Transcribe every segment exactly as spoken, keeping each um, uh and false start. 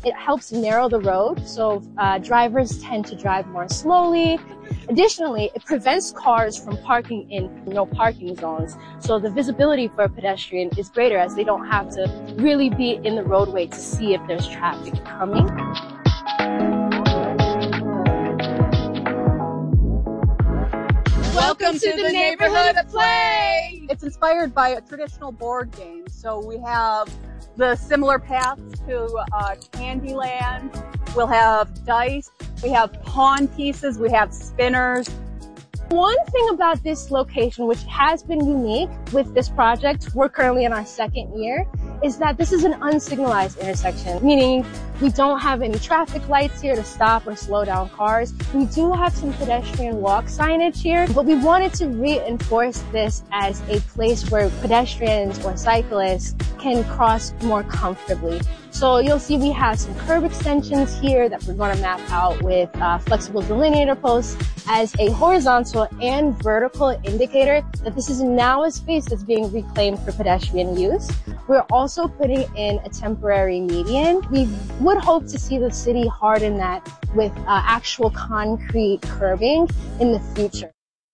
It helps narrow the road, so uh, drivers tend to drive more slowly. Additionally, it prevents cars from parking in no parking zones, so the visibility for a pedestrian is greater as they don't have to really be in the roadway to see if there's traffic coming. Welcome to the neighborhood of play! It's inspired by a traditional board game. So we have the similar paths to uh, Candyland. We'll have dice. We have pawn pieces. We have spinners. One thing about this location, which has been unique with this project, we're currently in our second year, is that this is an unsignalized intersection, meaning we don't have any traffic lights here to stop or slow down cars. We do have some pedestrian walk signage here, but we wanted to reinforce this as a place where pedestrians or cyclists can cross more comfortably. So you'll see we have some curb extensions here that we're going to map out with uh, flexible delineator posts as a horizontal and vertical indicator that this is now a space that's being reclaimed for pedestrian use. We're also putting in a temporary median. We would hope to see the city harden that with uh, actual concrete curbing in the future.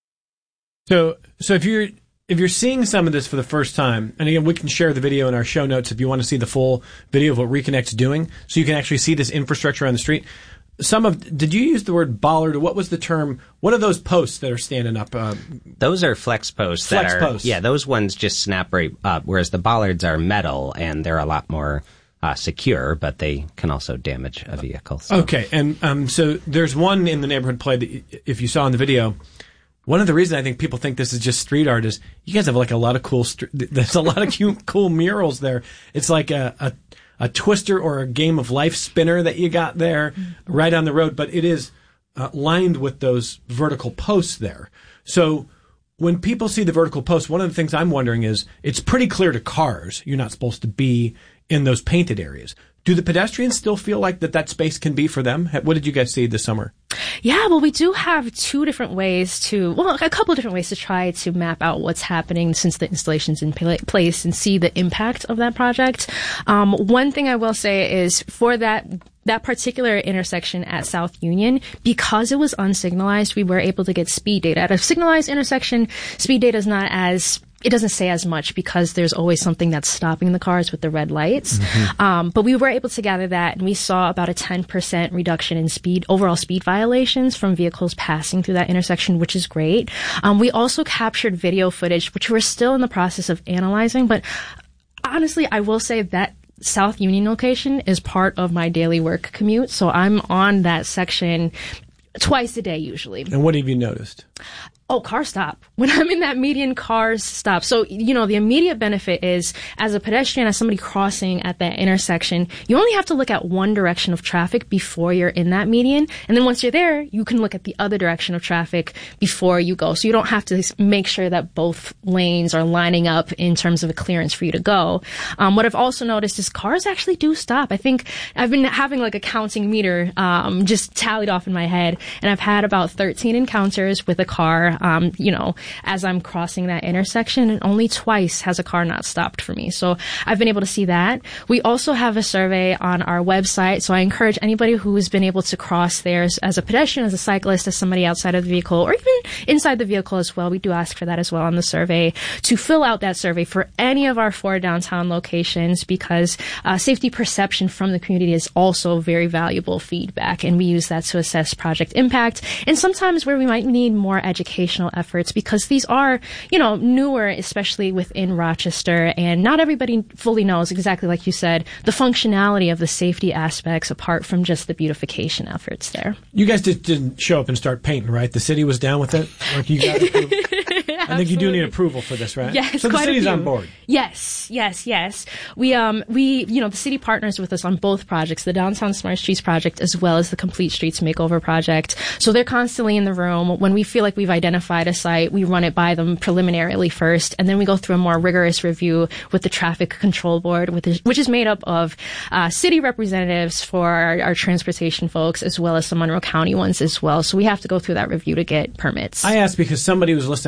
So, so if you're If you're seeing some of this for the first time, and again, we can share the video in our show notes if you want to see the full video of what Reconnect's doing, so you can actually see this infrastructure on the street. Some of, did you use the word bollard, or what was the term? What are those posts that are standing up? Uh, those are flex posts. Flex that are, posts. Yeah, those ones just snap right up, whereas the bollards are metal, and they're a lot more uh, secure, but they can also damage a vehicle. So. Okay, and um, so there's one in the neighborhood play that, if you saw in the video, one of the reasons I think people think this is just street art is you guys have like a lot of cool, st- there's a lot of cute, cool murals there. It's like a, a, a twister or a game of life spinner that you got there right on the road, but it is uh, lined with those vertical posts there. So when people see the vertical posts, one of the things I'm wondering is it's pretty clear to cars you're not supposed to be in those painted areas. Do the pedestrians still feel like that that space can be for them? What did you guys see this summer? Yeah, well, we do have two different ways to, well, a couple of different ways to try to map out what's happening since the installation's in place and see the impact of that project. Um, one thing I will say is for that that particular intersection at South Union, because it was unsignalized, we were able to get speed data. At a signalized intersection, speed data is not as it doesn't say as much because there's always something that's stopping the cars with the red lights. Mm-hmm. Um, but we were able to gather that, and we saw about a ten percent reduction in speed, overall speed violations from vehicles passing through that intersection, which is great. Um, we also captured video footage, which we're still in the process of analyzing. But honestly, I will say that South Union location is part of my daily work commute. So I'm on that section twice a day usually. And what have you noticed? Oh, cars stop. When I'm in that median, cars stop. So, you know, the immediate benefit is, as a pedestrian, as somebody crossing at that intersection, you only have to look at one direction of traffic before you're in that median. And then once you're there, you can look at the other direction of traffic before you go. So you don't have to make sure that both lanes are lining up in terms of a clearance for you to go. Um, what I've also noticed is cars actually do stop. I think I've been having like a counting meter, um, just tallied off in my head. And I've had about thirteen encounters with a car. Um, you know, as I'm crossing that intersection, and only twice has a car not stopped for me. So I've been able to see that. We also have a survey on our website. So I encourage anybody who has been able to cross there as, as a pedestrian, as a cyclist, as somebody outside of the vehicle, or even inside the vehicle as well. We do ask for that as well on the survey, to fill out that survey for any of our four downtown locations, because uh, safety perception from the community is also very valuable feedback. And we use that to assess project impact. And sometimes where we might need more educational efforts, because these are, you know, newer, especially within Rochester, and not everybody fully knows, exactly like you said, the functionality of the safety aspects apart from just the beautification efforts there. You guys just didn't show up and start painting, right? The city was down with it? Like you got approved? I think you do need approval for this, right? Yes, so the quite city's a few. on board. Yes, yes, yes. We, um, we, you know, the city partners with us on both projects, the Downtown Smart Streets project as well as the Complete Streets Makeover project. So they're constantly in the room. When we feel like we've identified a site, we run it by them preliminarily first, and then we go through a more rigorous review with the Traffic Control Board, with the, which is made up of uh, city representatives for our, our transportation folks, as well as some Monroe County ones as well. So we have to go through that review to get permits. I asked because somebody who's listening right now lives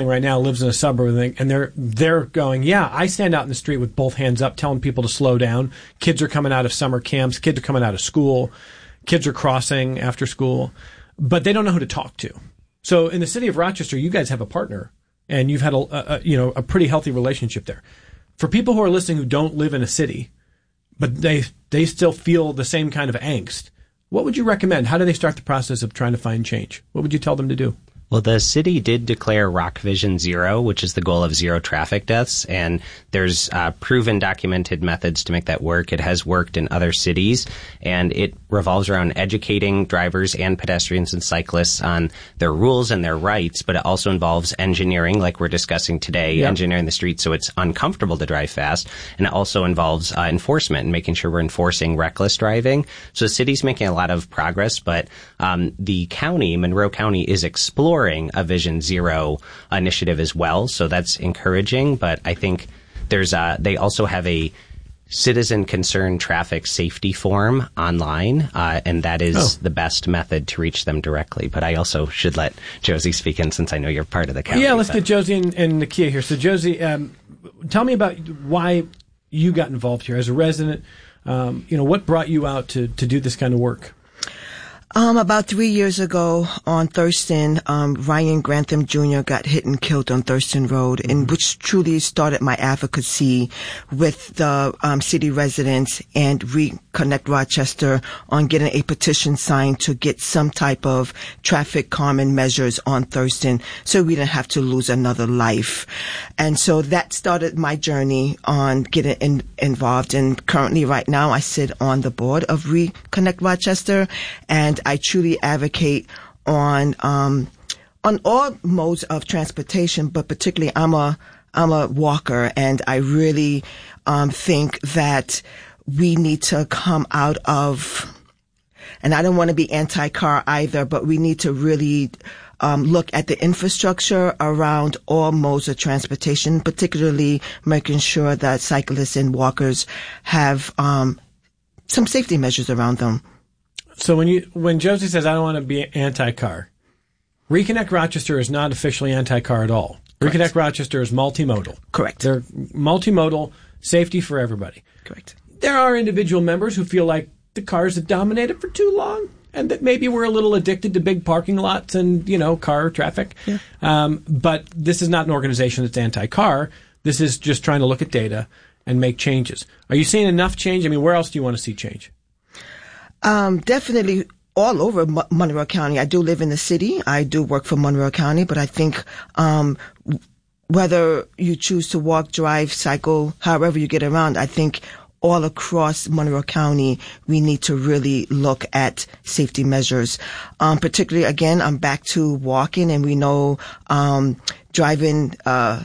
lives in a suburb and they're they're going, yeah, I stand out in the street with both hands up, telling people to slow down. Kids are coming out of summer camps. Kids are coming out of school. Kids are crossing after school, but they don't know who to talk to. So in the city of Rochester, you guys have a partner, and you've had a, a you know a pretty healthy relationship there. For people who are listening who don't live in a city, but they they still feel the same kind of angst, what would you recommend? How do they start the process of trying to find change? What would you tell them to do? Well, the city did declare Rock Vision Zero, which is the goal of zero traffic deaths, and there's uh, proven documented methods to make that work. It has worked in other cities, and it revolves around educating drivers and pedestrians and cyclists on their rules and their rights, but it also involves engineering, like we're discussing today, yep. engineering the streets so it's uncomfortable to drive fast, and it also involves uh, enforcement and making sure we're enforcing reckless driving. So the city's making a lot of progress, but um, the county, Monroe County, is exploring a Vision Zero initiative as well, so that's encouraging. But I think there's a, they also have a citizen concern traffic safety form online, uh, and that is oh. the best method to reach them directly. But I also should let Josie speak in since I know you're part of the county. Yeah, let's but. get Josie and, and Nakia here. So Josie, um, tell me about why you got involved here as a resident. Um, you know, what brought you out to, to do this kind of work? Um, about three years ago on Thurston, um, Ryan Grantham Junior got hit and killed on Thurston Road, mm-hmm. and which truly started my advocacy with the um, city residents and Reconnect Rochester on getting a petition signed to get some type of traffic calming measures on Thurston so we didn't have to lose another life. And so that started my journey on getting in, involved. And currently right now I sit on the board of Reconnect Rochester, and I truly advocate on um on all modes of transportation, but particularly I'm a I'm a walker, and I really um think that we need to come out of, and I don't want to be anti-car either, but we need to really um look at the infrastructure around all modes of transportation, particularly making sure that cyclists and walkers have um some safety measures around them. So when you when Josie says, I don't want to be anti-car, Reconnect Rochester is not officially anti-car at all. Correct. Reconnect Rochester is multimodal. Correct. They're multimodal, safety for everybody. Correct. There are individual members who feel like the cars have dominated for too long, and that maybe we're a little addicted to big parking lots and, you know, car traffic. Yeah. Um, but this is not an organization that's anti-car. This is just trying to look at data and make changes. Are you seeing enough change? I mean, where else do you want to see change? Um, definitely all over M- Monroe County. I do live in the city. I do work for Monroe County, but I think, um, whether you choose to walk, drive, cycle, however you get around, I think all across Monroe County, we need to really look at safety measures. Um, particularly again, I'm back to walking, and we know, um, driving, uh,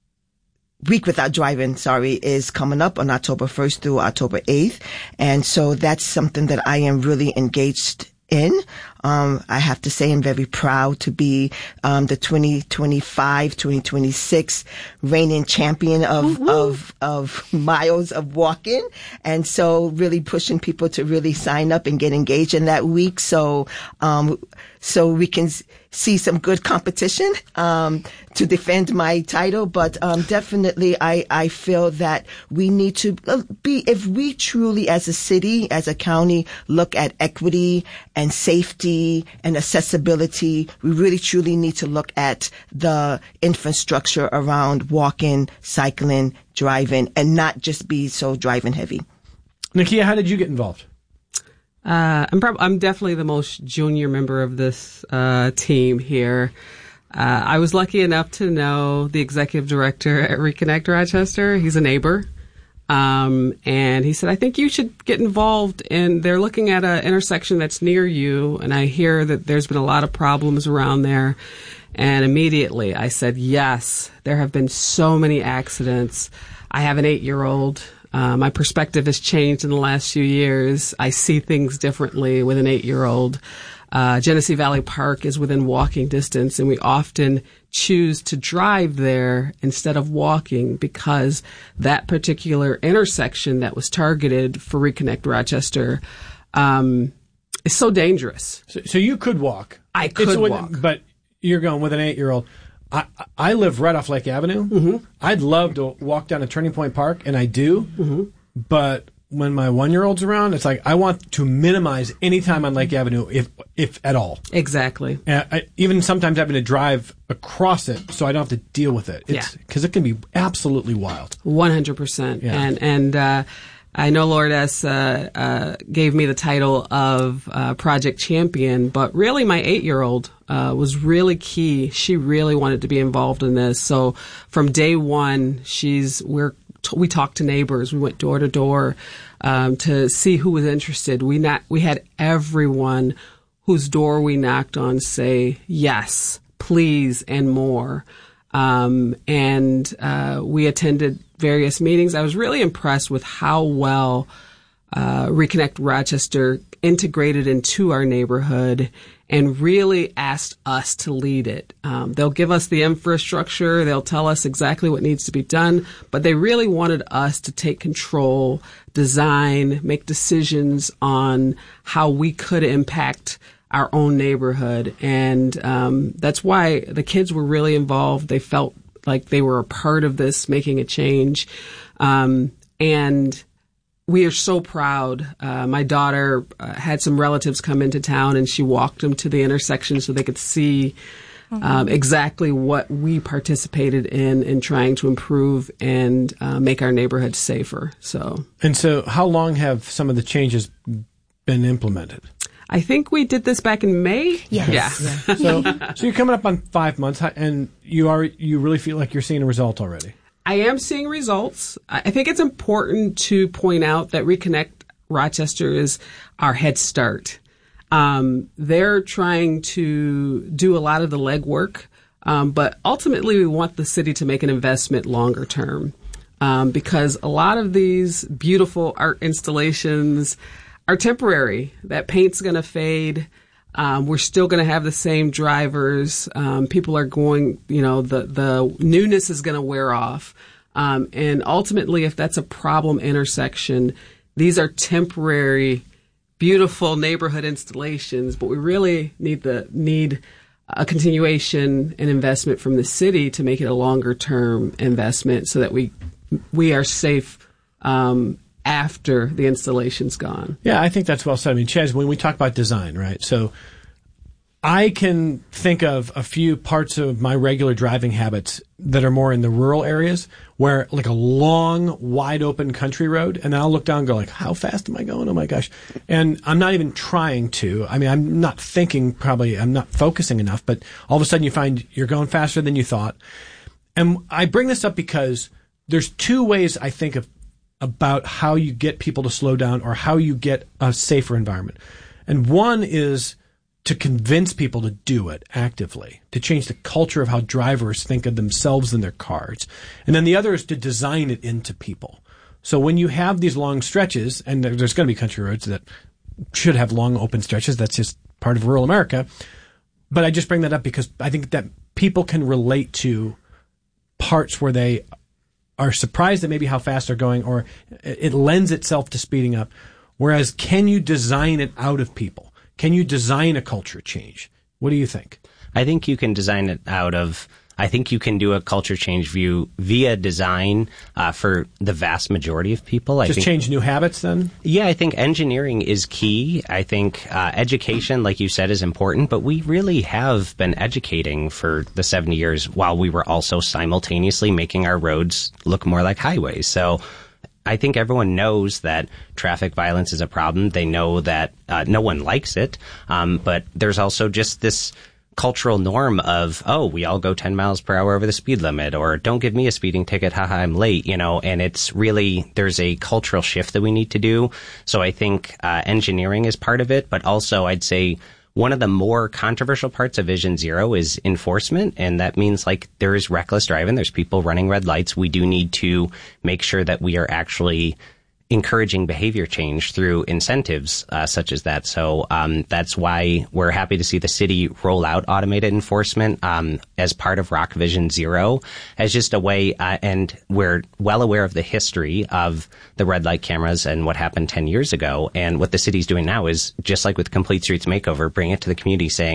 Week Without Driving, sorry, is coming up on October first through October eighth. And so that's something that I am really engaged in. Um, I have to say I'm very proud to be um, the twenty twenty-five twenty twenty-six reigning champion of, mm-hmm. of, of miles of walking. And so really pushing people to really sign up and get engaged in that week. So, um, so we can see some good competition, um, to defend my title. But, um, definitely I, I feel that we need to be, if we truly as a city, as a county, look at equity and safety and accessibility, we really truly need to look at the infrastructure around walking, cycling, driving, and not just be so driving heavy. Nakia, how did you get involved? Uh, I'm prob- I'm definitely the most junior member of this uh, team here. Uh, I was lucky enough to know the executive director at Reconnect Rochester. He's a neighbor. Um, and he said, I think you should get involved. And they're looking at an intersection that's near you. And I hear that there's been a lot of problems around there. And immediately I said, yes, there have been so many accidents. I have an eight-year-old. Uh, my perspective has changed in the last few years. I see things differently with an eight-year-old. Uh, Genesee Valley Park is within walking distance, and we often choose to drive there instead of walking because that particular intersection that was targeted for Reconnect Rochester um, is so dangerous. So, so you could walk. I could it's, walk. But you're going with an eight-year-old. I, I live right off Lake Avenue. Mm-hmm. I'd love to walk down to Turning Point Park, and I do. Mm-hmm. But when my one-year-old's around, it's like I want to minimize any time on Lake Avenue, if if at all. Exactly. And I, even sometimes having to drive across it so I don't have to deal with it. It's, yeah. Because it can be absolutely wild. one hundred percent. Yeah. And, and uh, I know Lourdes uh, uh, gave me the title of uh, Project Champion, but really my eight-year-old uh, was really key. She really wanted to be involved in this. So from day one, she's we're we talked to neighbors. We went door to door um, to see who was interested. We not we had everyone whose door we knocked on say yes, please, and more. Um, and uh, we attended various meetings. I was really impressed with how well uh, Reconnect Rochester integrated into our neighborhood and really asked us to lead it. Um, they'll give us the infrastructure. They'll tell us exactly what needs to be done, but they really wanted us to take control, design, make decisions on how we could impact our own neighborhood. And um, that's why the kids were really involved. They felt like they were a part of this, making a change. Um, and we are so proud. Uh, my daughter uh, had some relatives come into town, and she walked them to the intersection so they could see um, exactly what we participated in in trying to improve and uh, make our neighborhood safer. So, and so, how long have some of the changes been implemented? I think we did this back in May. Yes. Yeah. yeah. So, so you're coming up on five months, and you are you really feel like you're seeing a result already? I am seeing results. I think it's important to point out that Reconnect Rochester is our head start. Um, they're trying to do a lot of the legwork, um, but ultimately we want the city to make an investment longer term, um, because a lot of these beautiful art installations are temporary. That paint's going to fade. Um, we're still going to have the same drivers. Um, people are going, you know, the, the newness is going to wear off. Um, and ultimately, if that's a problem intersection, these are temporary, beautiful neighborhood installations, but we really need the, need a continuation and investment from the city to make it a longer term investment so that we, we are safe, um, after the installation's gone. Yeah, I think that's well said. I mean, Chaz, when we talk about design, right? So I can think of a few parts of my regular driving habits that are more in the rural areas where like a long, wide open country road, and then I'll look down and go like, how fast am I going? Oh my gosh. And I'm not even trying to. I mean, I'm not thinking probably, I'm not focusing enough, but all of a sudden you find you're going faster than you thought. And I bring this up because there's two ways I think of about how you get people to slow down or how you get a safer environment. And one is to convince people to do it actively, to change the culture of how drivers think of themselves in their cars. And then the other is to design it into people. So when you have these long stretches, and there's going to be country roads that should have long open stretches, that's just part of rural America. But I just bring that up because I think that people can relate to parts where they are surprised at maybe how fast they're going, or it lends itself to speeding up. Whereas, can you design it out of people? Can you design a culture change? What do you think? I think you can design it out of, I think you can do a culture change view via design uh, for the vast majority of people. I Just think, change new habits then? Yeah, I think engineering is key. I think uh, education, like you said, is important, but we really have been educating for the seventy years while we were also simultaneously making our roads look more like highways. So I think everyone knows that traffic violence is a problem. They know that uh, no one likes it, um, but there's also just this cultural norm of, oh, we all go ten miles per hour over the speed limit, or don't give me a speeding ticket, haha, I'm late, you know, and it's really, there's a cultural shift that we need to do. So I think uh, engineering is part of it, but also I'd say one of the more controversial parts of Vision Zero is enforcement, and that means like there is reckless driving, there's people running red lights. We do need to make sure that we are actually encouraging behavior change through incentives uh, such as that. So um, that's why we're happy to see the city roll out automated enforcement um, as part of Rock Vision Zero as just a way, uh, and we're well aware of the history of the red light cameras and what happened ten years ago. And what the city's doing now is, just like with Complete Streets Makeover, bring it to the community saying,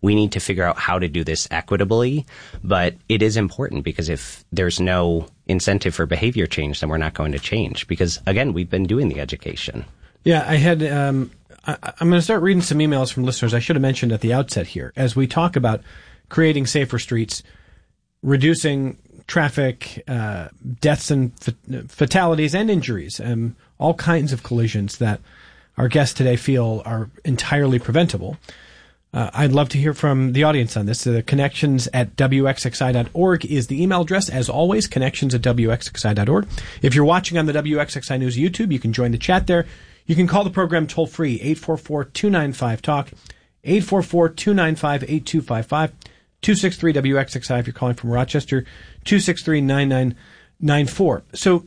we need to figure out how to do this equitably. But it is important because if there's no incentive for behavior change, then we're not going to change. Because, again, we've been doing the education. Yeah, I had. Um, I, I'm going to start reading some emails from listeners. I should have mentioned at the outset here, as we talk about creating safer streets, reducing traffic, uh, deaths and f- fatalities and injuries, and all kinds of collisions that our guests today feel are entirely preventable. Uh, I'd love to hear from the audience on this. The connections at W X X I dot org is the email address. As always, connections at W X X I dot org. If you're watching on the W X X I News YouTube, you can join the chat there. You can call the program toll-free, eight four four, two nine five, talk, eight four four, two nine five, eight two five five, two six three W X X I if you're calling from Rochester, two six three, nine nine nine four. So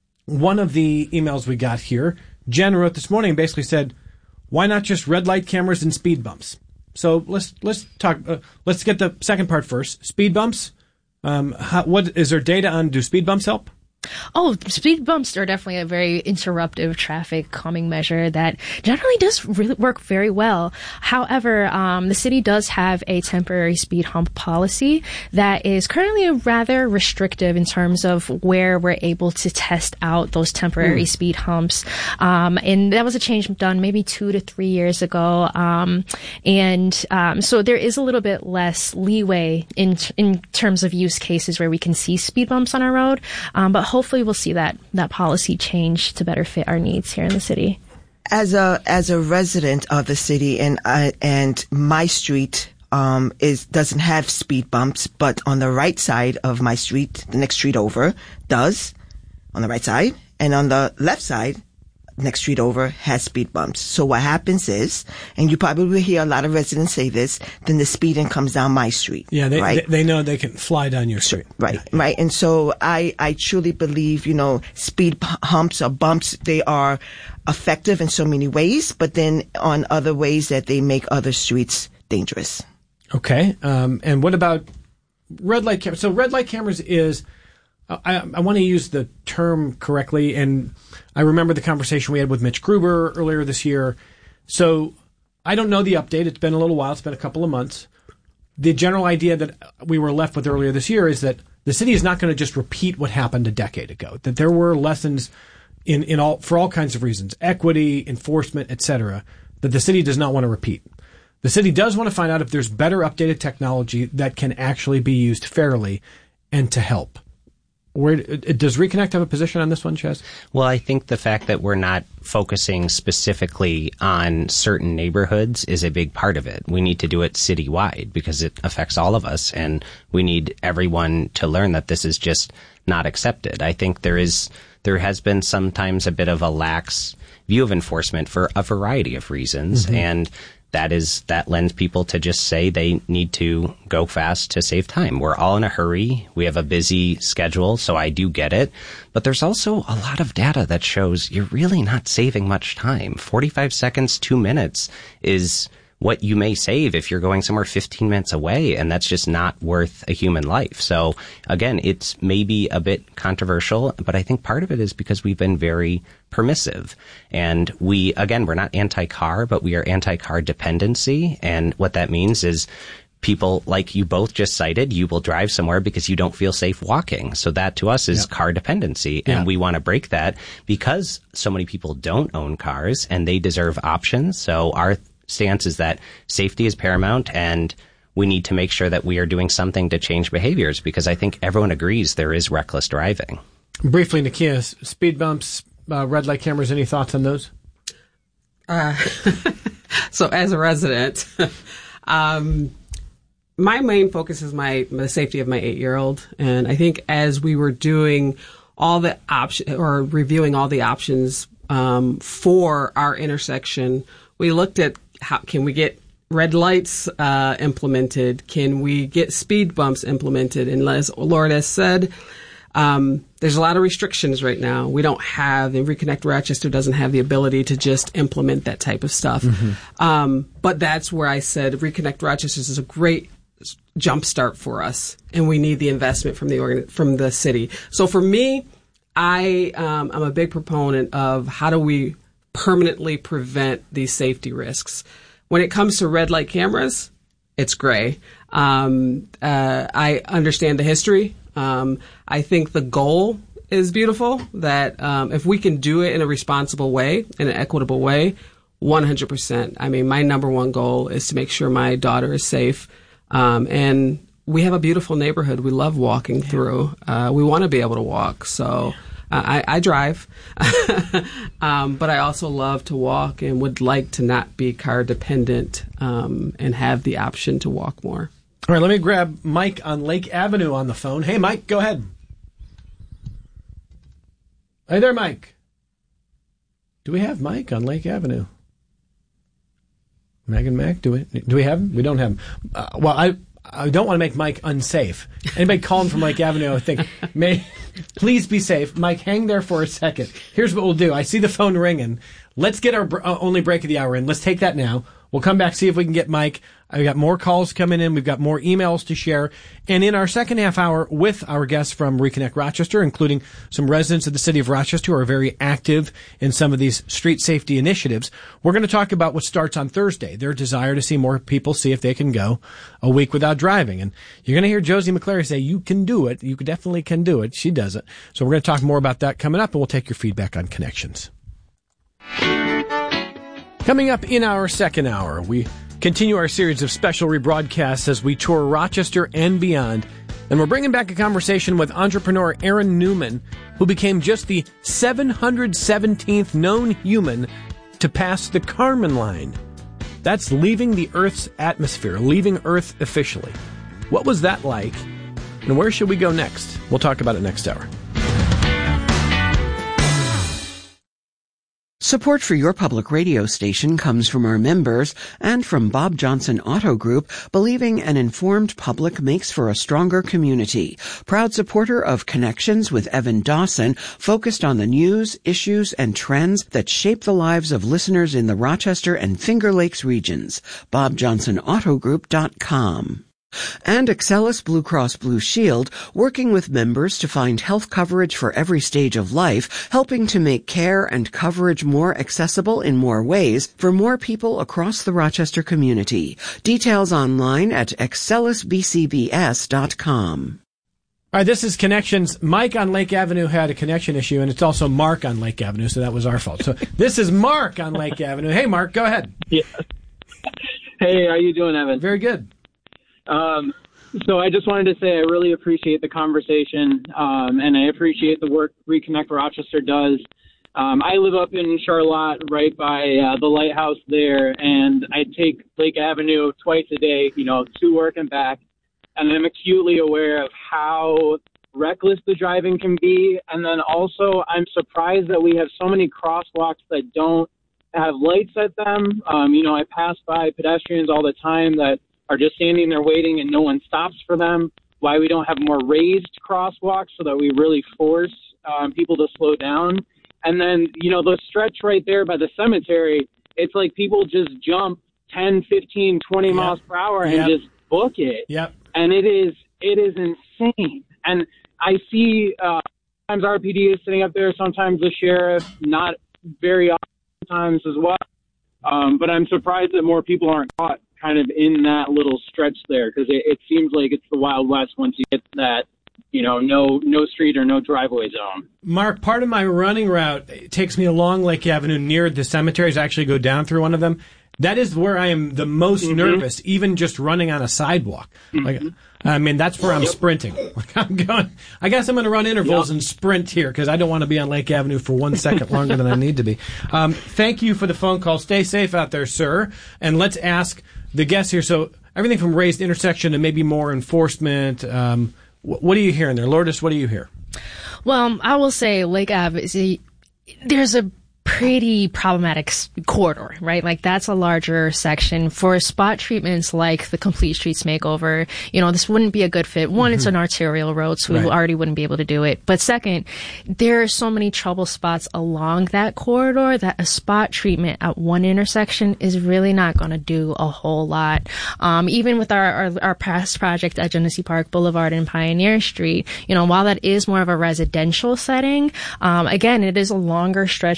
one of the emails we got here, Jen wrote this morning and basically said, why not just red light cameras and speed bumps? So let's let's talk. Uh, let's get the second part first. Speed bumps. Um, how, what is there data on? Do speed bumps help? Oh, speed bumps are definitely a very interruptive traffic calming measure that generally does really work very well. However, um, the city does have a temporary speed hump policy that is currently rather restrictive in terms of where we're able to test out those temporary mm. speed humps. Um, and that was a change done maybe two to three years ago. Um, and um, so there is a little bit less leeway in in terms of use cases where we can see speed bumps on our road. Um, but hopefully we'll see that, that policy change to better fit our needs here in the city. As a as a resident of the city, and I, and my street um, is doesn't have speed bumps, but on the right side of my street, the next street over, does, on the right side, and on the left side, next street over, has speed bumps. So what happens is, and you probably will hear a lot of residents say this, then the speeding comes down my street. Yeah, they right? they, they know they can fly down your street. Right, yeah. right. And so I, I truly believe, you know, speed humps or bumps, they are effective in so many ways, but then on other ways that they make other streets dangerous. Okay. Um, and what about red light cameras? So red light cameras is, I, I want to use the term correctly, and I remember the conversation we had with Mitch Gruber earlier this year. So I don't know the update. It's been a little while. It's been a couple of months. The general idea that we were left with earlier this year is that the city is not going to just repeat what happened a decade ago, that there were lessons in, in all for all kinds of reasons, equity, enforcement, et cetera, that the city does not want to repeat. The city does want to find out if there's better updated technology that can actually be used fairly and to help. Where, does Reconnect have a position on this one, Chaz? Well, I think the fact that we're not focusing specifically on certain neighborhoods is a big part of it. We need to do it citywide because it affects all of us, and we need everyone to learn that this is just not accepted. I think there is, there has been sometimes a bit of a lax view of enforcement for a variety of reasons, mm-hmm. and that is, that lends people to just say they need to go fast to save time. We're all in a hurry. We have a busy schedule, so I do get it. But there's also a lot of data that shows you're really not saving much time. forty-five seconds, two minutes is what you may save if you're going somewhere fifteen minutes away, and that's just not worth a human life. So again, it's maybe a bit controversial, but I think part of it is because we've been very permissive. And we, again, we're not anti-car, but we are anti-car dependency. And what that means is people like you both just cited, you will drive somewhere because you don't feel safe walking. So that to us is yeah. car dependency. And yeah. we want to break that because so many people don't own cars and they deserve options. So our stance is that safety is paramount, and we need to make sure that we are doing something to change behaviors, because I think everyone agrees there is reckless driving. Briefly, Nakia, speed bumps, uh, red light cameras, any thoughts on those? Uh, so as a resident, um, my main focus is my the safety of my eight-year-old. And I think as we were doing all the options or reviewing all the options um, for our intersection, we looked at how can we get red lights uh, implemented? Can we get speed bumps implemented? And as Lord has said, um, there's a lot of restrictions right now. We don't have, and Reconnect Rochester doesn't have the ability to just implement that type of stuff. Mm-hmm. Um, but that's where I said Reconnect Rochester is a great jumpstart for us, and we need the investment from the organ- from the city. So for me, I um, I'm a big proponent of how do we permanently prevent these safety risks. When it comes to red light cameras, it's gray. Um, uh, I understand the history. Um, I think the goal is beautiful, that um, if we can do it in a responsible way, in an equitable way, one hundred percent. I mean, my number one goal is to make sure my daughter is safe. Um, and we have a beautiful neighborhood we love walking yeah. through. Uh, we want to be able to walk. So uh, I, I drive, um, but I also love to walk and would like to not be car dependent um, and have the option to walk more. All right, let me grab Mike on Lake Avenue on the phone. Hey, Mike, go ahead. Hey there, Mike. Do we have Mike on Lake Avenue? Megan Mac, do we do we have him? We don't have him. Uh, well, I I don't want to make Mike unsafe. Anybody calling from Lake Avenue, I think, may please be safe. Mike, hang there for a second. Here's what we'll do. I see the phone ringing. Let's get our uh, only break of the hour in. Let's take that now. We'll come back, see if we can get Mike. I've got more calls coming in. We've got more emails to share. And in our second half hour with our guests from Reconnect Rochester, including some residents of the city of Rochester who are very active in some of these street safety initiatives, we're going to talk about what starts on Thursday, their desire to see more people see if they can go a week without driving. And you're going to hear Josie McClary say, you can do it. You definitely can do it. She does it. So we're going to talk more about that coming up, and we'll take your feedback on Connections. Coming up in our second hour, we continue our series of special rebroadcasts as we tour Rochester and beyond. And we're bringing back a conversation with entrepreneur Aaron Newman, who became just the seven hundred seventeenth known human to pass the Kármán line. That's leaving the Earth's atmosphere, leaving Earth officially. What was that like? And where should we go next? We'll talk about it next hour. Support for your public radio station comes from our members and from Bob Johnson Auto Group, believing an informed public makes for a stronger community. Proud supporter of Connections with Evan Dawson, focused on the news, issues, and trends that shape the lives of listeners in the Rochester and Finger Lakes regions. bob johnson auto group dot com. And Excellus Blue Cross Blue Shield, working with members to find health coverage for every stage of life, helping to make care and coverage more accessible in more ways for more people across the Rochester community. Details online at excellus b c b s dot com. All right, this is Connections. Mike on Lake Avenue had a connection issue, and it's also Mark on Lake Avenue, so that was our fault. So this is Mark on Lake Avenue. Hey, Mark, go ahead. Yeah. Hey, how you doing, Evan? Very good. Um, so I just wanted to say I really appreciate the conversation, um, and I appreciate the work Reconnect Rochester does. Um, I live up in Charlotte, right by uh, the lighthouse there, and I take Lake Avenue twice a day, you know, to work and back, and I'm acutely aware of how reckless the driving can be, and then also I'm surprised that we have so many crosswalks that don't have lights at them. Um, you know, I pass by pedestrians all the time that are just standing there waiting and no one stops for them, why we don't have more raised crosswalks so that we really force um, people to slow down. And then, you know, the stretch right there by the cemetery, it's like people just jump ten, fifteen, twenty yep. miles per hour and yep. just book it. Yep. And it is it is insane. And I see uh, sometimes R P D is sitting up there, sometimes the sheriff, not very often times as well. Um, but I'm surprised that more people aren't caught kind of in that little stretch there, because it, it seems like it's the Wild West once you get that, you know, no no street or no driveway zone. Mark, part of my running route takes me along Lake Avenue near the cemeteries. I actually go down through one of them. That is where I am the most mm-hmm. nervous, even just running on a sidewalk. Mm-hmm. Like, I mean, that's where I'm yep. sprinting. Like, I'm going. I guess I'm going to run intervals yep. and sprint here because I don't want to be on Lake Avenue for one second longer than I need to be. Um, thank you for the phone call. Stay safe out there, sir. And let's ask the guests here. So everything from raised intersection to maybe more enforcement. Um, wh- what are you hearing there, Lourdes? What do you hear? Well, I will say Lake Ave is a, there's a pretty problematic corridor, right? Like that's a larger section for spot treatments like the Complete Streets makeover. You know, this wouldn't be a good fit. One, mm-hmm. it's an arterial road, so right. we already wouldn't be able to do it. But second, there are so many trouble spots along that corridor that a spot treatment at one intersection is really not going to do a whole lot. Um, even with our, our, our past project at Genesee Park Boulevard and Pioneer Street, you know, while that is more of a residential setting, um, again, it is a longer stretch of road.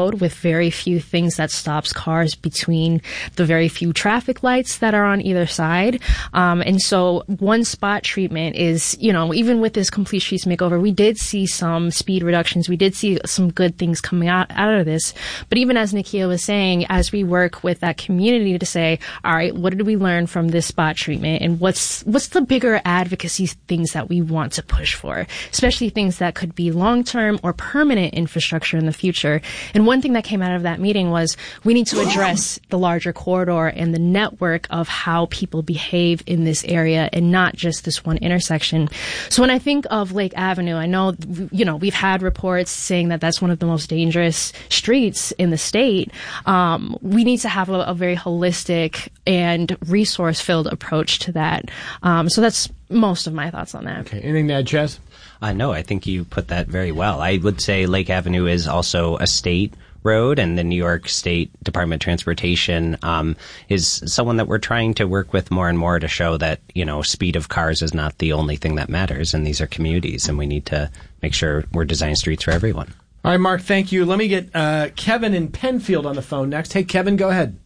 road with very few things that stops cars between the very few traffic lights that are on either side. Um, and so one spot treatment is, you know, even with this complete streets makeover, we did see some speed reductions. We did see some good things coming out, out of this. But even as Nakia was saying, as we work with that community to say, all right, what did we learn from this spot treatment, and what's what's the bigger advocacy things that we want to push for, especially things that could be long-term or permanent infrastructure in the future. And one thing that came out of that meeting was we need to address the larger corridor and the network of how people behave in this area and not just this one intersection. So when I think of Lake Avenue, I know, you know, we've had reports saying that that's one of the most dangerous streets in the state. Um, we need to have a, a very holistic and resource-filled approach to that. Um, so that's most of my thoughts on that. Okay. Anything to add, Chaz? Uh, no, I think you put that very well. I would say Lake Avenue is also a state road, and the New York State Department of Transportation um, is someone that we're trying to work with more and more to show that, you know, speed of cars is not the only thing that matters, and these are communities, and we need to make sure we're designing streets for everyone. All right, Mark, thank you. Let me get uh, Kevin in Penfield on the phone next. Hey, Kevin, go ahead.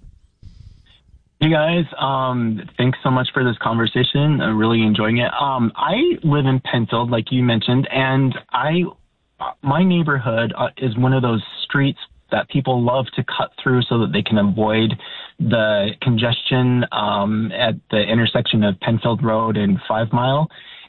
Hey guys, um, thanks so much for this conversation. I'm really enjoying it. Um, I live in Penfield, like you mentioned, and I, my neighborhood uh, is one of those streets that people love to cut through so that they can avoid the congestion um, at the intersection of Penfield Road and Five Mile.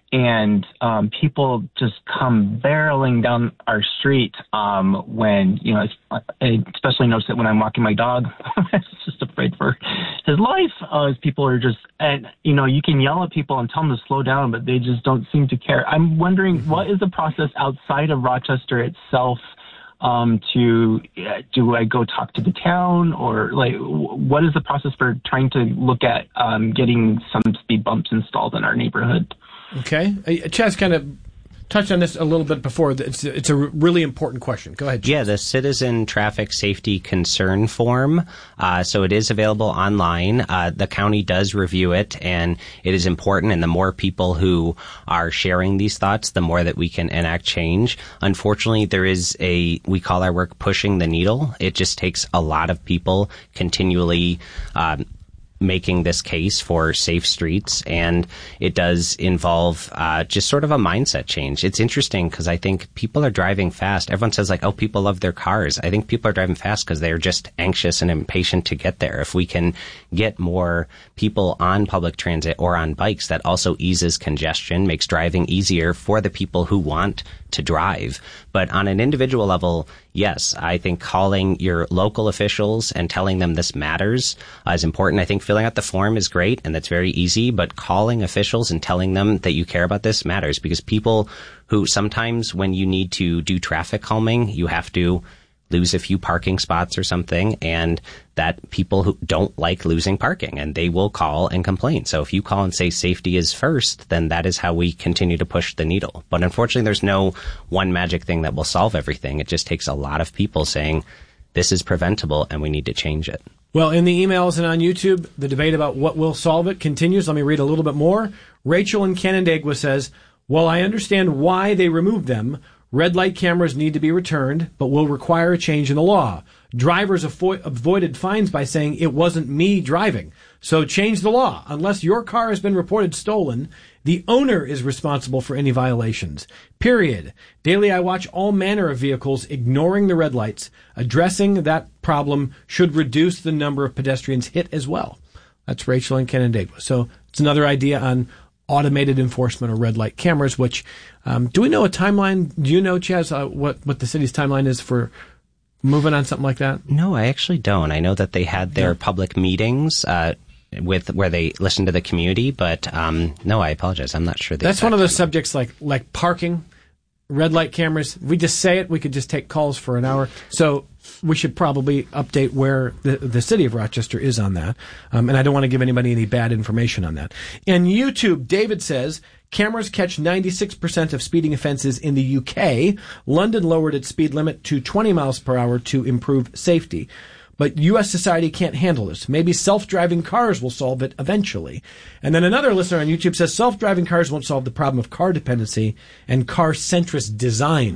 And um, people just come barreling down our street um, when, you know, I especially notice it when I'm walking my dog. I'm just afraid for his life. Uh, as people are just, and, you know, you can yell at people and tell them to slow down, but they just don't seem to care. I'm wondering, what is the process outside of Rochester itself um, to, uh, do I go talk to the town, or like, what is the process for trying to look at um, getting some speed bumps installed in our neighborhood? Okay. Uh, Chaz kind of touched on this a little bit before. It's, it's a really important question. Go ahead, Chaz. Yeah, the Citizen Traffic Safety Concern Form. Uh, so it is available online. Uh, the county does review it, and it is important. And the more people who are sharing these thoughts, the more that we can enact change. Unfortunately, there is a, we call our work pushing the needle. It just takes a lot of people continually um, making this case for safe streets, and it does involve uh, just sort of a mindset change. It's interesting because I think people are driving fast. Everyone says like, oh, people love their cars. I think people are driving fast because they're just anxious and impatient to get there. If we can get more people on public transit or on bikes, that also eases congestion, makes driving easier for the people who want to drive. But on an individual level, yes, I think calling your local officials and telling them this matters uh, is important. I think filling out the form is great, and that's very easy, but calling officials and telling them that you care about this matters, because people who sometimes when you need to do traffic calming, you have to lose a few parking spots or something, and that people who don't like losing parking, and they will call and complain. So if you call and say safety is first, then that is how we continue to push the needle. But unfortunately, there's no one magic thing that will solve everything. It just takes a lot of people saying this is preventable and we need to change it. Well, in the emails and on YouTube, the debate about what will solve it continues. Let me read a little bit more. Rachel in Canandaigua says, well, I understand why they removed them. Red light cameras need to be returned, but will require a change in the law. Drivers avo- avoided fines by saying it wasn't me driving. So change the law. Unless your car has been reported stolen, the owner is responsible for any violations. Period. Daily I watch all manner of vehicles ignoring the red lights. Addressing that problem should reduce the number of pedestrians hit as well. That's Rachel in Canandaigua. So it's another idea on automated enforcement of red light cameras, which, um, do we know a timeline? Do you know, Chaz, uh, what, what the city's timeline is for moving on something like that? No, I actually don't. I know that they had their Yeah. public meetings, uh, with where they listened to the community, but, um, no, I apologize. I'm not sure. That's one of those subjects like, like parking, red light cameras. If we just say it, we could just take calls for an hour. So we should probably update where the, the city of Rochester is on that. Um, and I don't want to give anybody any bad information on that. And YouTube, David says, cameras catch ninety-six percent of speeding offenses in the U K. London lowered its speed limit to twenty miles per hour to improve safety. But U S society can't handle this. Maybe self-driving cars will solve it eventually. And then another listener on YouTube says self-driving cars won't solve the problem of car dependency and car-centrist design.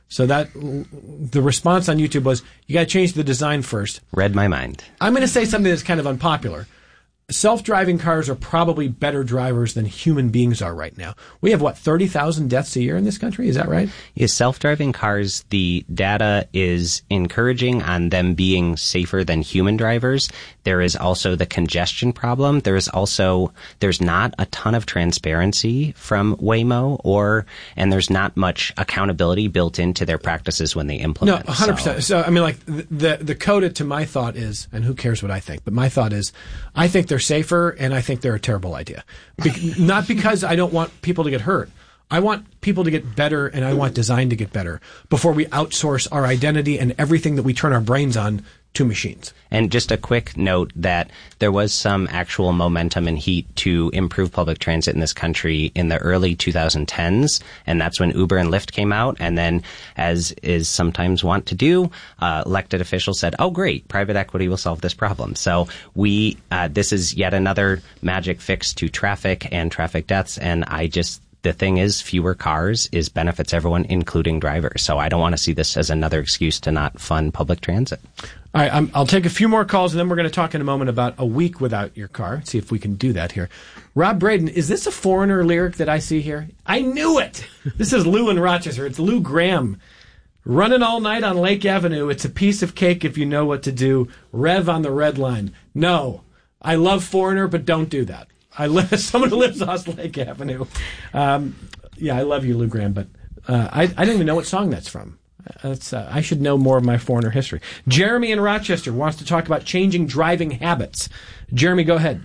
So that the response on YouTube was, you got to change the design first. Read my mind. I'm going to say something that's kind of unpopular. Self-driving cars are probably better drivers than human beings are right now. We have, what, thirty thousand deaths a year in this country? Is that right? Yeah, self-driving cars, the data is encouraging on them being safer than human drivers. There is also the congestion problem. There is also, there's not a ton of transparency from Waymo, or, and there's not much accountability built into their practices when they implement. No, one hundred percent. So, so I mean, like, the, the coda to my thought is, and who cares what I think, but my thought is, I think they're safer, and I think they're a terrible idea. Be- not because I don't want people to get hurt. I want people to get better, and I want design to get better before we outsource our identity and everything that we turn our brains on to machines. And just a quick note that there was some actual momentum and heat to improve public transit in this country in the early twenty tens, and that's when Uber and Lyft came out. And then, as is sometimes wont to do, uh, elected officials said, oh, great, private equity will solve this problem. So we, uh, this is yet another magic fix to traffic and traffic deaths, and I just The thing is, fewer cars is benefits everyone, including drivers. So I don't want to see this as another excuse to not fund public transit. All right, I'm, I'll take a few more calls, and then we're going to talk in a moment about a week without your car. See if we can do that here. Rob Braden, is this a Foreigner lyric that I see here? I knew it! This is Lou in Rochester. It's Lou Graham. Running all night on Lake Avenue. It's a piece of cake if you know what to do. Rev on the red line. No. I love Foreigner, but don't do that. I live, someone who lives off Lake Avenue. Um, yeah, I love you, Lou Graham, but uh, I, I don't even know what song that's from. That's, uh, I should know more of my Foreigner history. Jeremy in Rochester wants to talk about changing driving habits. Jeremy, go ahead.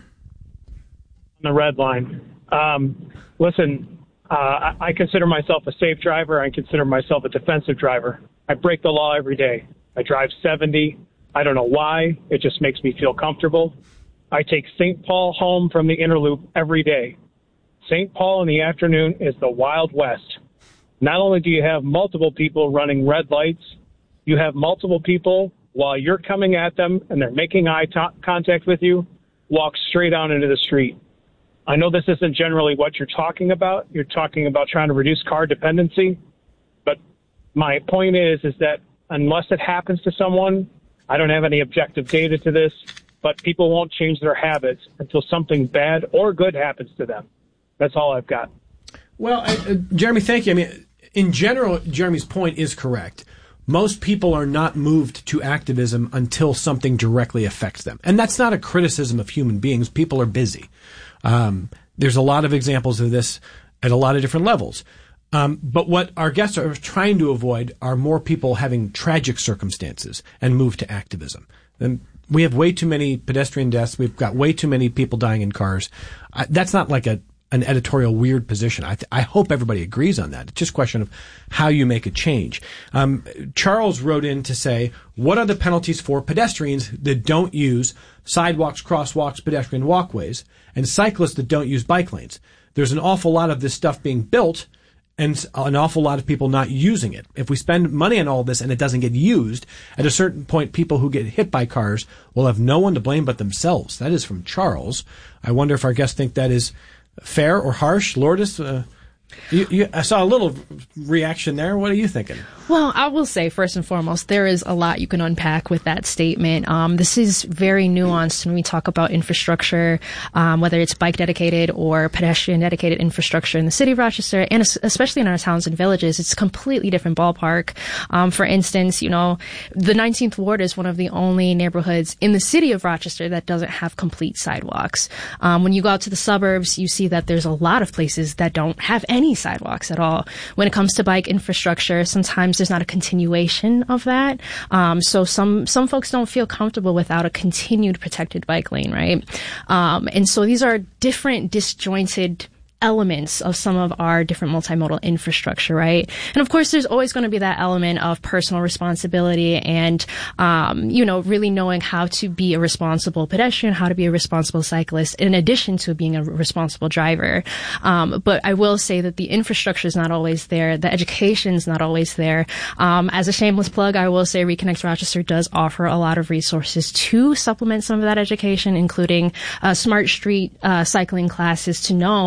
On the red line. Um, listen, uh, I, I consider myself a safe driver. I consider myself a defensive driver. I break the law every day. I drive seventy. I don't know why. It just makes me feel comfortable. I take Saint Paul home from the inner loop every day. Saint Paul in the afternoon is the Wild West. Not only do you have multiple people running red lights, you have multiple people, while you're coming at them and they're making eye to- contact with you, walk straight out into the street. I know this isn't generally what you're talking about. You're talking about trying to reduce car dependency. But my point is, is that unless it happens to someone, I don't have any objective data to this, but people won't change their habits until something bad or good happens to them. That's all I've got. Well, I, uh, Jeremy, thank you. I mean, in general, Jeremy's point is correct. Most people are not moved to activism until something directly affects them. And that's not a criticism of human beings. People are busy. Um, there's a lot of examples of this at a lot of different levels. Um, but what our guests are trying to avoid are more people having tragic circumstances and move to activism. And we have way too many pedestrian deaths. We've got way too many people dying in cars. Uh, that's not like a an editorial weird position. I, th- I hope everybody agrees on that. It's just a question of how you make a change. Um, Charles wrote in to say, what are the penalties for pedestrians that don't use sidewalks, crosswalks, pedestrian walkways, and cyclists that don't use bike lanes? There's an awful lot of this stuff being built and an awful lot of people not using it. If we spend money on all this and it doesn't get used, at a certain point, people who get hit by cars will have no one to blame but themselves. That is from Charles. I wonder if our guests think that is fair or harsh. Lourdes, uh, you, you, I saw a little reaction there. What are you thinking? Well, I will say, first and foremost, there is a lot you can unpack with that statement. Um, this is very nuanced when we talk about infrastructure, um, whether it's bike dedicated or pedestrian dedicated infrastructure in the city of Rochester, and especially in our towns and villages. It's a completely different ballpark. Um, for instance, you know, the nineteenth Ward is one of the only neighborhoods in the city of Rochester that doesn't have complete sidewalks. Um, when you go out to the suburbs, you see that there's a lot of places that don't have any sidewalks at all. When it comes to bike infrastructure, sometimes there's not a continuation of that. Um, so some, some folks don't feel comfortable without a continued protected bike lane, right? Um, and so these are different disjointed elements of some of our different multimodal infrastructure, right? And of course, there's always going to be that element of personal responsibility and, um, you know, really knowing how to be a responsible pedestrian, how to be a responsible cyclist, in addition to being a responsible driver. Um, but I will say that the infrastructure is not always there. The education is not always there. Um, as a shameless plug, I will say Reconnect Rochester does offer a lot of resources to supplement some of that education, including uh, smart street uh, cycling classes to know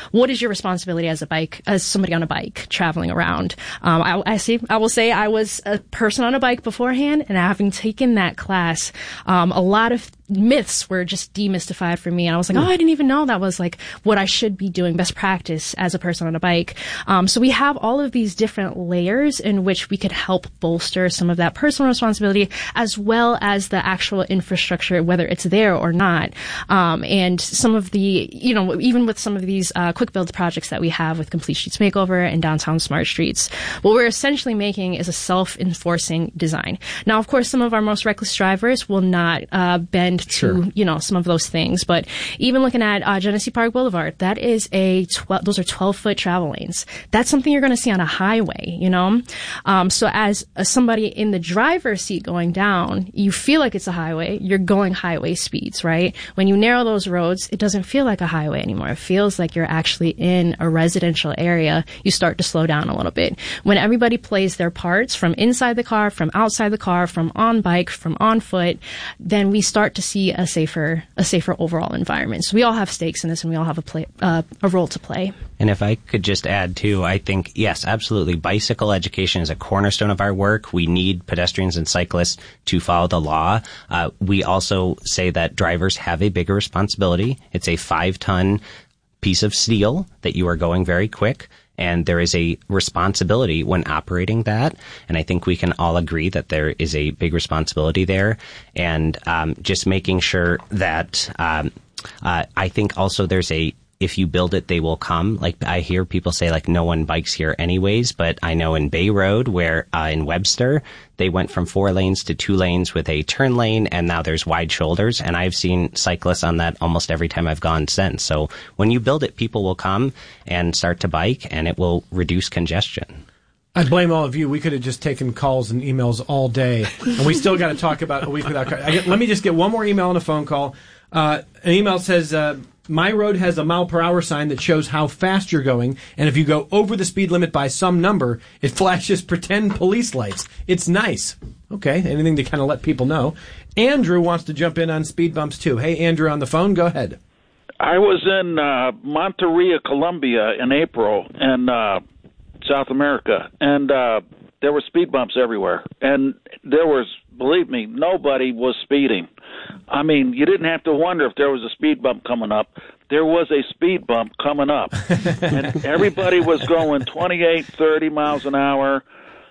what is your responsibility as a bike, as somebody on a bike traveling around? Um, I, I see, I will say I was a person on a bike beforehand, and having taken that class, um, a lot of myths were just demystified for me. And I was like, oh, I didn't even know that was like what I should be doing, best practice as a person on a bike. Um, so we have all of these different layers in which we could help bolster some of that personal responsibility, as well as the actual infrastructure, whether it's there or not. Um, and some of the, you know, even with some of these uh, quick build projects that we have with Complete Streets Makeover and Downtown Smart Streets, what we're essentially making is a self-enforcing design. Now, of course, some of our most reckless drivers will not uh, bend to, sure. you know, some of those things. But even looking at uh, Genesee Park Boulevard, that is a twelve, those are twelve foot travel lanes. That's something you're going to see on a highway, you know? Um, so as uh, somebody in the driver's seat going down, you feel like it's a highway. You're going highway speeds, right? When you narrow those roads, it doesn't feel like a highway anymore. It feels like you're actually in a residential area. You start to slow down a little bit. When everybody plays their parts from inside the car, from outside the car, from on bike, from on foot, then we start to see a safer, a safer overall environment. So we all have stakes in this, and we all have a play, uh, a role to play. And if I could just add too, I think, yes, absolutely, bicycle education is a cornerstone of our work. We need pedestrians and cyclists to follow the law. Uh, we also say that drivers have a bigger responsibility. It's a five-ton piece of steel that you are going very quick. And there is a responsibility when operating that. And I think we can all agree that there is a big responsibility there. And um, just making sure that um, uh, I think also there's a, if you build it, they will come. Like I hear people say like no one bikes here anyways, but I know in Bay Road where uh, in Webster, they went from four lanes to two lanes with a turn lane, and now there's wide shoulders. And I've seen cyclists on that almost every time I've gone since. So when you build it, people will come and start to bike, and it will reduce congestion. I blame all of you. We could have just taken calls and emails all day, and we still got to talk about a week without car. I get, let me just get one more email and a phone call. Uh, an email says, uh, my road has a mile per hour sign that shows how fast you're going, and if you go over the speed limit by some number, it flashes pretend police lights. It's nice. Okay, anything to kind of let people know. Andrew wants to jump in on speed bumps too. Hey, Andrew on the phone, go ahead. I was in uh, Monteria, Colombia in April in uh, South America, and uh, there were speed bumps everywhere. And there was, believe me, nobody was speeding. I mean, you didn't have to wonder if there was a speed bump coming up. There was a speed bump coming up. And everybody was going twenty-eight, thirty miles an hour,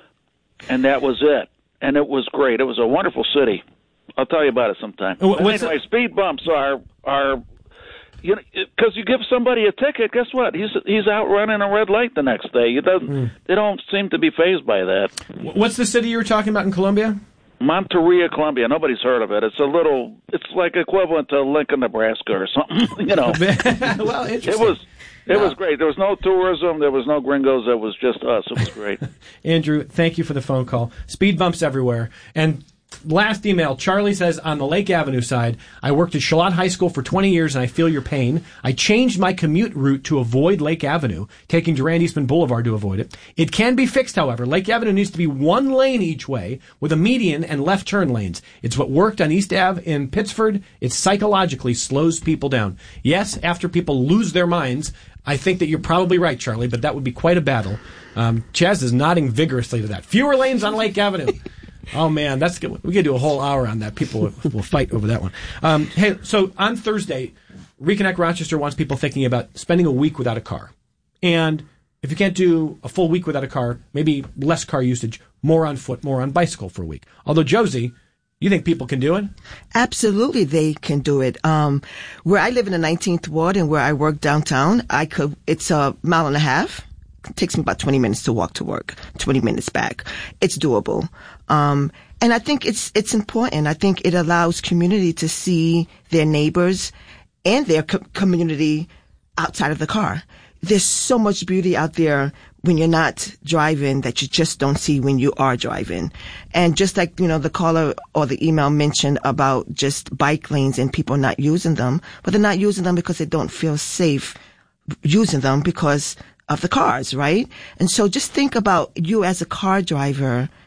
and that was it. And it was great. It was a wonderful city. I'll tell you about it sometime. What's anyway, speed bumps are, are you know, because you give somebody a ticket, guess what? He's he's out running a red light the next day. He doesn't, mm. They don't seem to be fazed by that. What's the city you were talking about in Colombia? Monteria, Colombia. Nobody's heard of it. It's a little, it's like equivalent to Lincoln, Nebraska or something, you know. Well, interesting. It was, it yeah. was great. There was no tourism. There was no gringos. It was just us. It was great. Andrew, thank you for the phone call. Speed bumps everywhere. And last email, Charlie says, on the Lake Avenue side, I worked at Charlotte High School for twenty years and I feel your pain. I changed my commute route to avoid Lake Avenue, taking Durand Eastman Boulevard to avoid it. It can be fixed, however. Lake Avenue needs to be one lane each way with a median and left turn lanes. It's what worked on East Ave in Pittsford. It psychologically slows people down. Yes, after people lose their minds, I think that you're probably right, Charlie, but that would be quite a battle. Um, Chaz is nodding vigorously to that. Fewer lanes on Lake Avenue. Oh, man, that's good. We could do a whole hour on that. People will, will fight over that one. Um, hey, so on Thursday, Reconnect Rochester wants people thinking about spending a week without a car. And if you can't do a full week without a car, maybe less car usage, more on foot, more on bicycle for a week. Although, Josie, you think people can do it? Absolutely, they can do it. Um, where I live in the nineteenth Ward and where I work downtown, I could. It's a mile and a half. It takes me about twenty minutes to walk to work, twenty minutes back. It's doable. Um, and I think it's, it's important. I think it allows community to see their neighbors and their co- community outside of the car. There's so much beauty out there when you're not driving that you just don't see when you are driving. And just like, you know, the caller or the email mentioned about just bike lanes and people not using them, but they're not using them because they don't feel safe using them because of the cars, right? And so just think about you as a car driver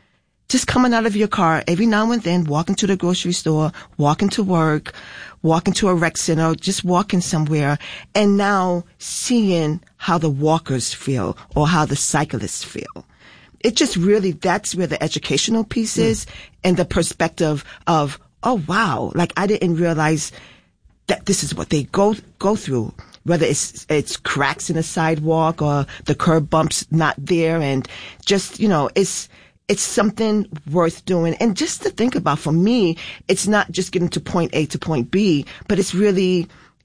just coming out of your car every now and then, walking to the grocery store, walking to work, walking to a rec center, just walking somewhere, and now seeing how the walkers feel or how the cyclists feel. It just really, that's where the educational piece is, mm. and the perspective of, oh wow, like I didn't realize that this is what they go go through. Whether it's it's cracks in the sidewalk or the curb bumps not there, and just, you know, it's it's something worth doing. And just to think about, for me, it's not just getting to point A to point B, but it's really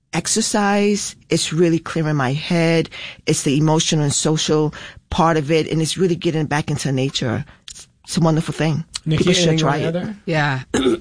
exercise. It's really clearing my head. It's the emotional and social part of it, and it's really getting back into nature. It's, it's a wonderful thing. Nikki, people should try it. There? Yeah.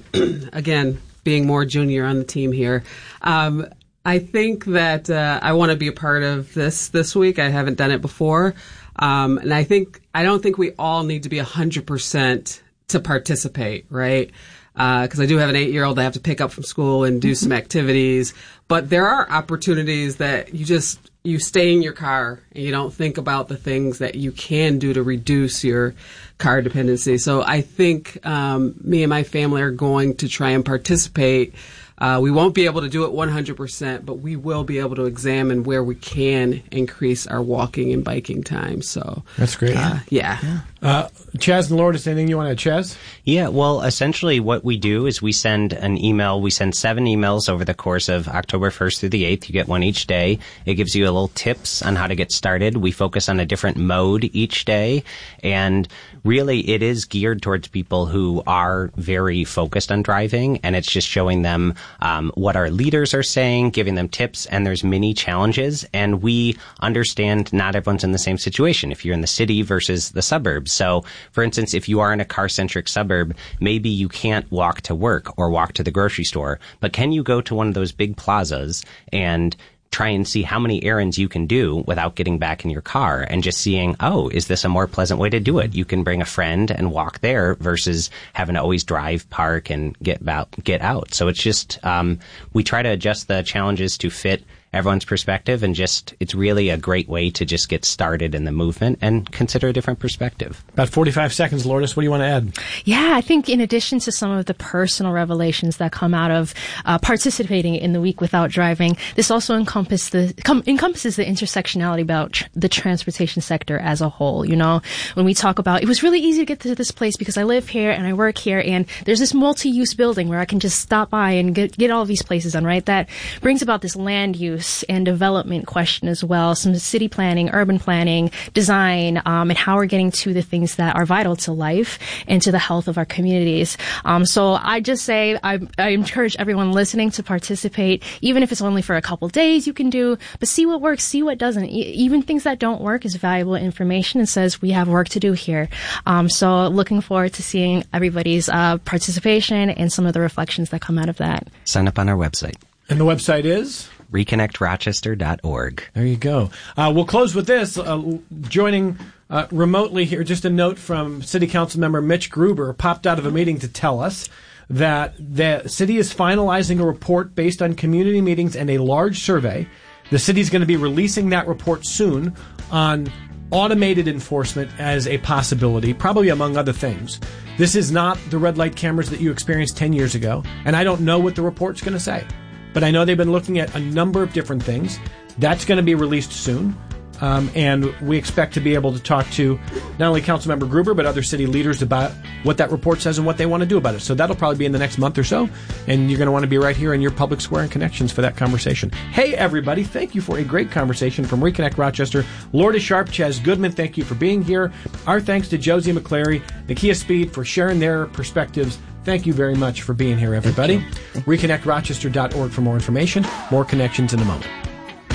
Again, being more junior on the team here. Um, I think that uh, I want to be a part of this this week. I haven't done it before. Um, and I think, I don't think we all need to be one hundred percent to participate, right? Because uh, I do have an eight-year-old I have to pick up from school and do some activities. But there are opportunities that you just, you stay in your car and you don't think about the things that you can do to reduce your car dependency. So I think um, me and my family are going to try and participate. Uh, we won't be able to do it one hundred percent, but we will be able to examine where we can increase our walking and biking time. So that's great. Uh, yeah. yeah. Uh, Chaz and Lourdes, anything you want to add, Chaz? Yeah, well, essentially what we do is we send an email. We send seven emails over the course of October first through the eighth. You get one each day. It gives you a little tips on how to get started. We focus on a different mode each day. And really, it is geared towards people who are very focused on driving. And it's just showing them um, what our leaders are saying, giving them tips. And there's many challenges. And we understand not everyone's in the same situation. If you're in the city versus the suburbs. So, for instance, if you are in a car-centric suburb, maybe you can't walk to work or walk to the grocery store, but can you go to one of those big plazas and try and see how many errands you can do without getting back in your car and just seeing, oh, is this a more pleasant way to do it? You can bring a friend and walk there versus having to always drive, park, and get about, get out. So it's just, um, we try to adjust the challenges to fit everyone's perspective, and just, it's really a great way to just get started in the movement and consider a different perspective. About forty-five seconds, Lourdes, what do you want to add? Yeah, I think in addition to some of the personal revelations that come out of uh, participating in the Week Without Driving, this also encompass the, com- encompasses the intersectionality about tr- the transportation sector as a whole. You know, when we talk about, it was really easy to get to this place because I live here and I work here, and there's this multi-use building where I can just stop by and get, get all these places done, right? That brings about this land use and development question as well, some city planning, urban planning, design, um, and how we're getting to the things that are vital to life and to the health of our communities. Um, so I just say I, I encourage everyone listening to participate, even if it's only for a couple days you can do, but see what works, see what doesn't. E- even things that don't work is valuable information and says we have work to do here. Um, so looking forward to seeing everybody's uh, participation and some of the reflections that come out of that. Sign up on our website. And the website is? reconnect rochester dot org. There you go. Uh, we'll close with this. Uh, joining uh, remotely here, just a note from City Council member Mitch Gruber, popped out of a meeting to tell us that the city is finalizing a report based on community meetings and a large survey. The city is going to be releasing that report soon on automated enforcement as a possibility, probably among other things. This is not the red light cameras that you experienced ten years ago, and I don't know what the report's going to say. But I know they've been looking at a number of different things. That's going to be released soon. Um, and we expect to be able to talk to not only Councilmember Gruber, but other city leaders about what that report says and what they want to do about it. So that'll probably be in the next month or so. And you're going to want to be right here in your public square and connections for that conversation. Hey, everybody. Thank you for a great conversation from Reconnect Rochester. Lourdes Sharp, Chaz Goodman, thank you for being here. Our thanks to Josie McClary, Nakia Speed for sharing their perspectives. Thank you very much for being here, everybody. reconnect rochester dot org for more information. More connections in a moment.